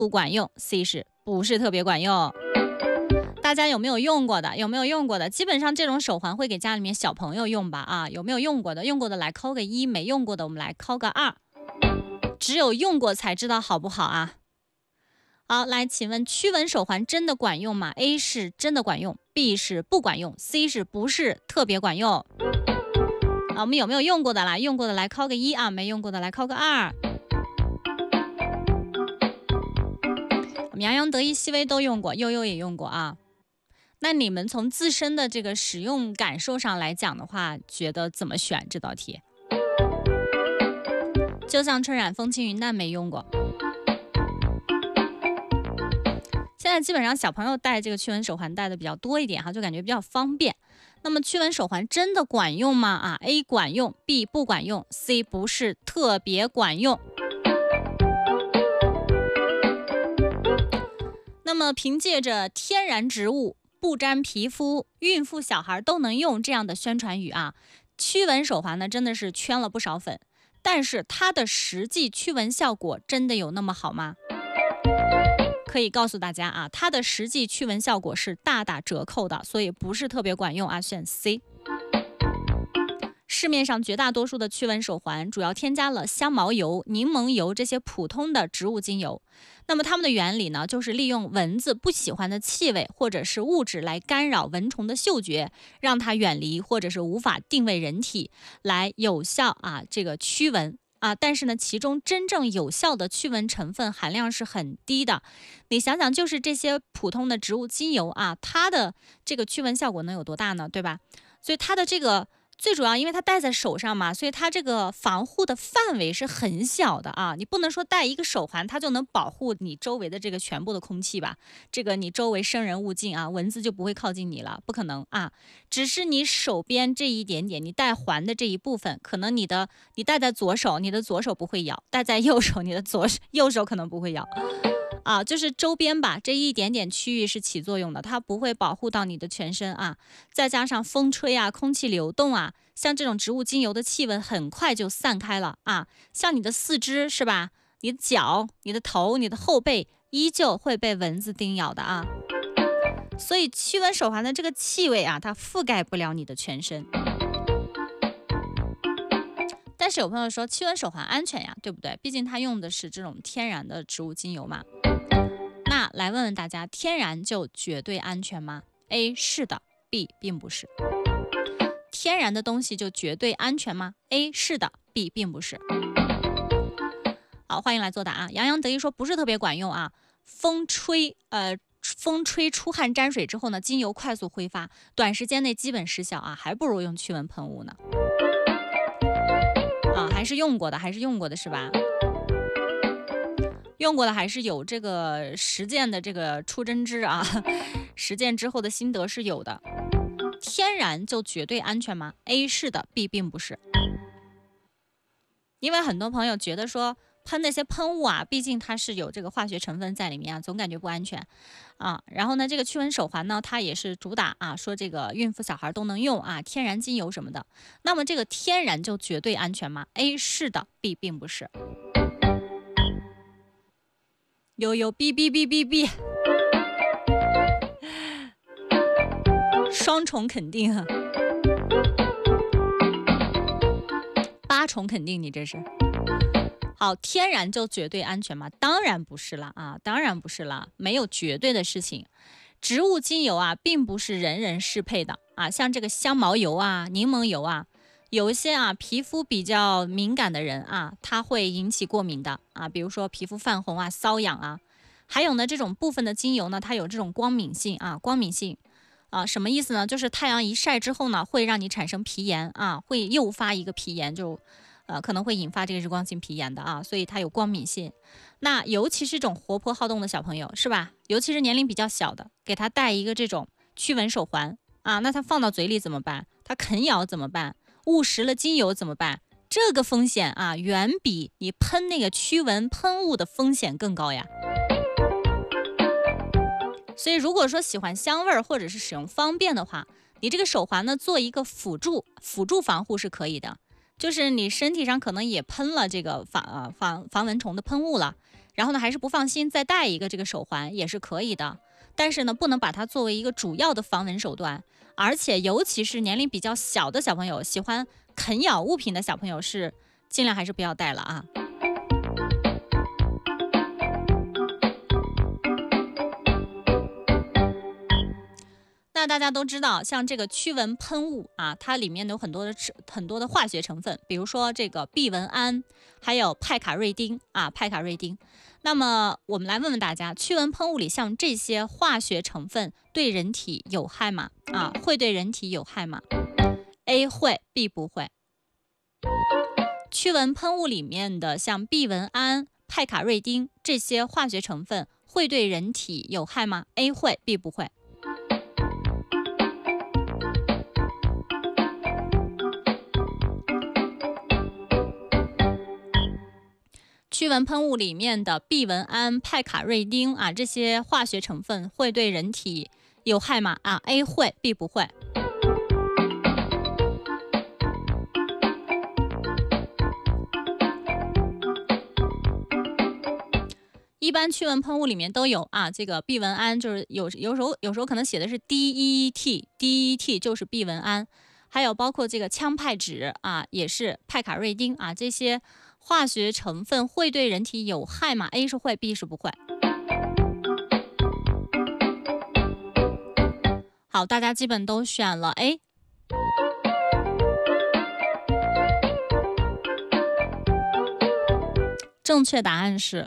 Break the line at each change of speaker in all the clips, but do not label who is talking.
不管用 ，C 是不是特别管用。大家有没有用过的？有没有用过的？基本上这种手环会给家里面小朋友用吧？啊，有没有用过的？用过的来扣个1，没用过的我们来扣个2。只有用过才知道好不好啊？好，来，请问驱蚊手环真的管用吗？ A 是真的管用 ，B 是不管用 ，C 是不是特别管用？我们有没有用过的啦？用过的来扣个1啊，没用过的来扣个2。我们洋洋得意细微都用过，悠悠也用过啊。那你们从自身的这个使用感受上来讲的话，觉得怎么选这道题？就像春染风轻云淡没用过。现在基本上小朋友戴这个驱蚊手环戴的比较多一点哈，就感觉比较方便。那么驱蚊手环真的管用吗？A 管用 ，B 不管用 ，C 不是特别管用。那么凭借着天然植物不沾皮肤，孕妇小孩都能用这样的宣传语啊，驱蚊手环呢真的是圈了不少粉。但是它的实际驱蚊效果真的有那么好吗？可以告诉大家啊，它的实际驱蚊效果是大打折扣的，所以不是特别管用啊，选 C。市面上绝大多数的驱蚊手环主要添加了香茅油、柠檬油这些普通的植物精油。那么它们的原理呢，就是利用蚊子不喜欢的气味或者是物质来干扰蚊虫的嗅觉，让它远离或者是无法定位人体，来有效这个驱蚊。但是呢，其中真正有效的驱蚊成分含量是很低的。你想想，就是这些普通的植物精油它的这个驱蚊效果能有多大呢？对吧？所以它的这个最主要，因为它戴在手上嘛，所以它这个防护的范围是很小的啊。你不能说戴一个手环，它就能保护你周围的这个全部的空气吧？这个你周围生人勿近蚊子就不会靠近你了，不可能啊。只是你手边这一点点，你戴环的这一部分，可能你戴在左手，你的左手不会咬；戴在右手，你的右手可能不会咬。就是周边吧，这一点点区域是起作用的，它不会保护到你的全身再加上风吹空气流动像这种植物精油的气味很快就散开了像你的四肢是吧？你的脚、你的头、你的后背依旧会被蚊子叮咬的所以驱蚊手环的这个气味它覆盖不了你的全身。但是有朋友说驱蚊手环安全呀，对不对？毕竟它用的是这种天然的植物精油嘛。那来问问大家，天然就绝对安全吗？ A 是的， B 并不是。天然的东西就绝对安全吗？ A 是的， B 并不是。好，欢迎来作答洋洋得意说不是特别管用风吹出汗沾水之后呢，精油快速挥发，短时间内基本失效还不如用驱蚊喷雾呢。还是用过的是吧？用过的还是有这个实践的这个出真知实践之后的心得是有的。天然就绝对安全吗？ A 是的， B 并不是。因为很多朋友觉得说喷那些喷雾毕竟它是有这个化学成分在里面总感觉不安全然后呢，这个驱蚊手环呢，它也是主打说这个孕妇小孩都能用天然精油什么的。那么这个天然就绝对安全吗？ A 是的， B 并不是。悠悠哔哔哔哔哔，双重肯定8重肯定，你这是。好，天然就绝对安全吗？当然不是了当然不是了，没有绝对的事情。植物精油并不是人人适配的像这个香茅油柠檬油有一些皮肤比较敏感的人它会引起过敏的比如说皮肤泛红瘙痒还有呢，这种部分的精油呢，它有这种光敏性什么意思呢？就是太阳一晒之后呢，会让你产生皮炎会诱发一个皮炎，就可能会引发这个日光性皮炎的所以它有光敏性。那尤其是这种活泼好动的小朋友是吧？尤其是年龄比较小的，给他戴一个这种驱蚊手环那他放到嘴里怎么办？他啃咬怎么办？误食了精油怎么办？这个风险远比你喷那个驱蚊喷雾的风险更高呀。所以如果说喜欢香味或者是使用方便的话，你这个手环呢做一个辅助防护是可以的。就是你身体上可能也喷了这个防蚊虫的喷雾了， 然后呢还是不放心再戴一个这个手环也是可以的，但是呢不能把它作为一个主要的防蚊手段，而且尤其是年龄比较小的小朋友，喜欢啃咬物品的小朋友是尽量还是不要戴了啊。那大家都知道，像这个驱蚊喷雾啊，它里面有很多的化学成分，比如说这个避蚊胺，还有派卡瑞丁啊，派卡瑞丁。那么我们来问问大家，驱蚊喷雾里像这些化学成分对人体有害吗？啊，会对人体有害吗？ A 会 ，B 不会。驱蚊喷雾里面的像避蚊胺、派卡瑞丁这些化学成分会对人体有害吗？ A 会 ，B 不会。驱蚊喷雾里面的避蚊胺、派卡瑞丁啊，这些化学成分会对人体有害吗？啊 ，A 会 ，B 不会。一般驱蚊喷雾里面都有啊，这个避蚊胺就是有时候可能写的是 DEET 就是避蚊胺，还有包括这个羟派酯啊，也是派卡瑞丁啊，这些化学成分会对人体有害吗？ A 是会 ，B 是不会。好，大家基本都选了 A。正确答案是。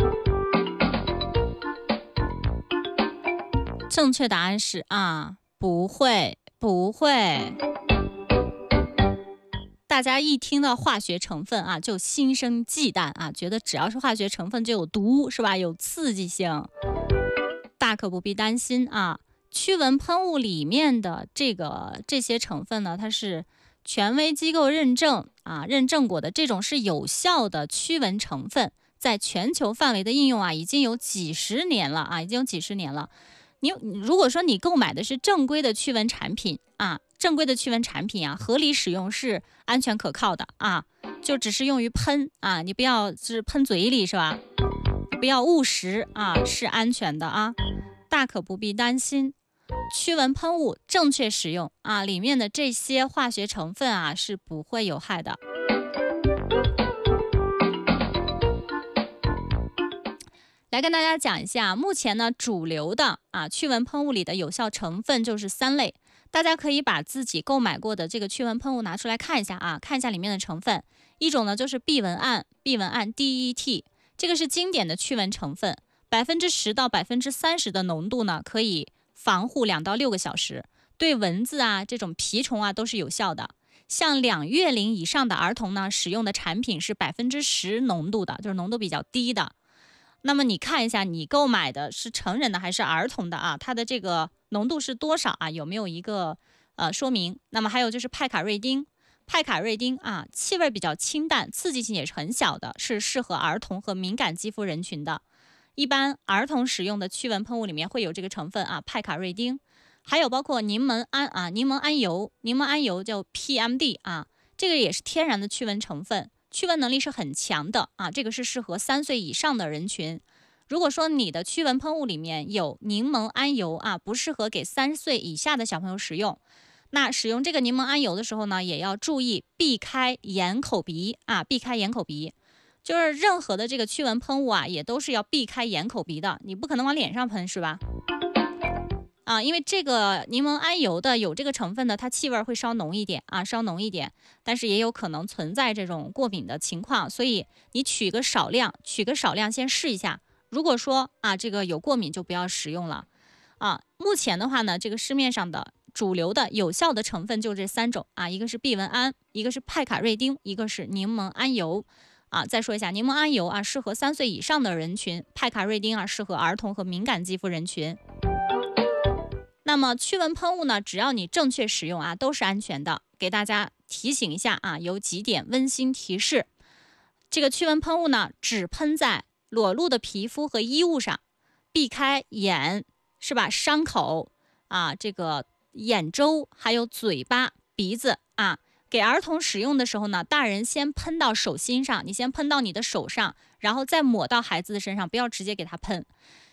正确答案是啊，不会，不会。大家一听到化学成分啊，就心生忌惮啊，觉得只要是化学成分就有毒，是吧？有刺激性，大可不必担心啊。驱蚊喷雾里面的这些成分呢，它是权威机构认证啊，认证过的，这种是有效的驱蚊成分，在全球范围的应用啊，已经有几十年了啊，已经有几十年了。如果说你购买的是正规的驱蚊产品啊，合理使用是安全可靠的啊，就只是用于喷啊，你不要是喷嘴里是吧？你不要误食啊，是安全的啊，大可不必担心。驱蚊喷雾正确使用啊，里面的这些化学成分啊是不会有害的。来跟大家讲一下，目前呢主流的驱蚊喷雾里的有效成分就是3类，大家可以把自己购买过的这个驱蚊喷雾拿出来看一下啊，看一下里面的成分。一种呢就是避蚊胺DEET， 这个是经典的驱蚊成分，10%到30%的浓度呢可以防护2到6个小时，对蚊子啊这种蜱虫啊都是有效的。像2月龄以上的儿童呢，使用的产品是10%浓度的，就是浓度比较低的。那么你看一下，你购买的是成人的还是儿童的啊？它的这个浓度是多少啊？有没有一个说明？那么还有就是派卡瑞丁啊，气味比较清淡，刺激性也是很小的，是适合儿童和敏感肌肤人群的。一般儿童使用的驱蚊喷雾里面会有这个成分啊，派卡瑞丁，还有包括柠檬胺油叫 PMD 啊，这个也是天然的驱蚊成分。驱蚊能力是很强的啊，这个是适合3岁以上的人群。如果说你的驱蚊喷雾里面有柠檬胺油啊，不适合给3岁以下的小朋友使用。那使用这个柠檬胺油的时候呢，也要注意避开眼口鼻啊，避开眼口鼻。就是任何的这个驱蚊喷雾啊，也都是要避开眼口鼻的，你不可能往脸上喷，是吧？啊，因为这个柠檬胺油的有这个成分的，它气味会稍浓一点啊，稍浓一点，但是也有可能存在这种过敏的情况，所以你取个少量先试一下。如果说啊这个有过敏就不要使用了啊。目前的话呢，这个市面上的主流的有效的成分就这3种啊，一个是避蚊胺，一个是派卡瑞丁，一个是柠檬胺油。啊，再说一下，柠檬胺油啊适合3岁以上的人群，派卡瑞丁啊适合儿童和敏感肌肤人群。那么驱蚊喷雾呢，只要你正确使用啊，都是安全的。给大家提醒一下啊，有几点温馨提示。这个驱蚊喷雾呢，只喷在裸露的皮肤和衣物上，避开眼是吧？伤口啊，这个眼周还有嘴巴、鼻子啊， 给儿童使用的时候呢，大人先喷到手心上，你先喷到你的手上，然后再抹到孩子的身上，不要直接给他喷。